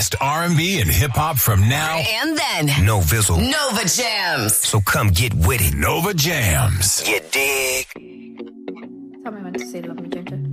best R&B and hip-hop from now and then. No Vizzle. Nova Jams. So come get with it. Nova Jams. You dig? Tell me when to say love magenta.